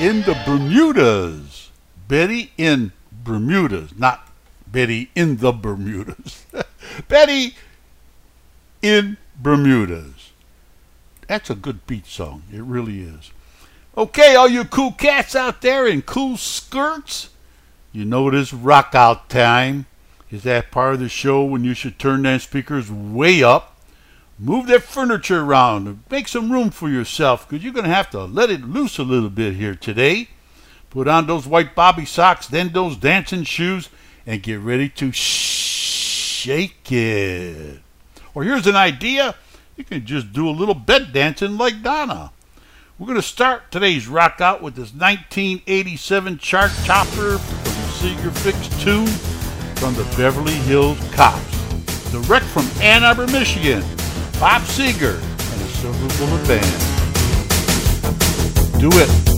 in the Bermudas. Betty in Bermudas, not Betty in the Bermudas. Betty in Bermudas. That's a good beach song. It really is. Okay, all you cool cats out there in cool skirts, you know it is rock out time. Is that part of the show when you should turn them speakers way up, move that furniture around, and make some room for yourself, because you're going to have to let it loose a little bit here today. Put on those white bobby socks, then those dancing shoes, and get ready to shake it. Or here's an idea. You can just do a little bed dancing like Donna. We're going to start today's rock out with this 1987 chart topper from the Seeger Fix tune from the Beverly Hills Cops. Direct from Ann Arbor, Michigan, Bob Seger and the Silver Bullet Band. Do it.